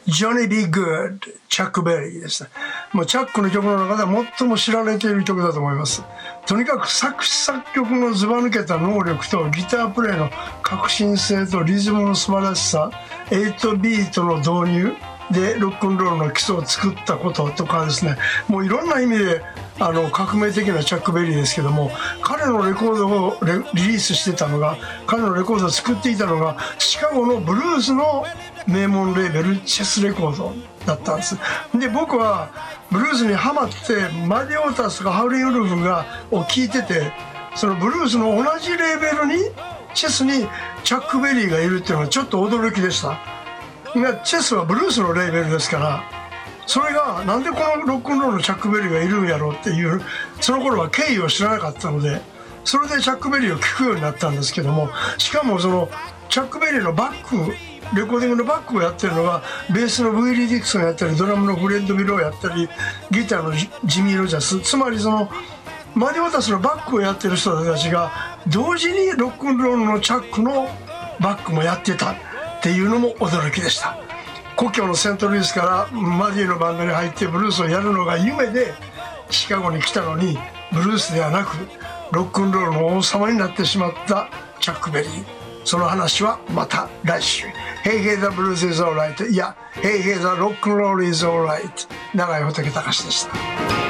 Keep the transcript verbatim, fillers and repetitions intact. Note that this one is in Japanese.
Johnny B. Good チャック・ベリーですね。もうチャックの曲の中では最も知られている曲だと思います。とにかく作詞作曲のずば抜けた能力とギタープレイの革新性とリズムの素晴らしさ、エイトビートの導入でロックンロールの基礎を作ったこととかですね、もういろんな意味であの革命的なチャック・ベリーですけども、彼のレコードをレリリースしてたのが、彼のレコードを作っていたのがシカゴのブルースの名門レーベルチェスレコードだったんです。で僕はブルースにハマってマディ・オータスとかハウリング・ウルフがを聴いてて、そのブルースの同じレーベルにチェスにチャック・ベリーがいるっていうのはちょっと驚きでした。チェスはブルースのレーベルですから、それがなんでこのロックンロールのチャック・ベリーがいるんやろうっていう、その頃は経緯を知らなかったので、それでチャック・ベリーを聴くようになったんですけども、しかもそのチャック・ベリーのバックレコーディングのバックをやってるのがベースのブイリー・ディクソンやったり、ドラムのフレッド・ビローやったり、ギターのジミー・ロジャース、つまりそのマディ・オータスのバックをやってる人たちが同時にロックンロールのチャックのバックもやってたっていうのも驚きでした。故郷のセントルイスからマディのバンドに入ってブルースをやるのが夢でシカゴに来たのに、ブルースではなくロックンロールの王様になってしまったチャック・ベリー。その話はまた来週。 Hey Hey the Blues is alright、 いや Hey Hey the Rock and Roll is alright。 永井仏隆でした。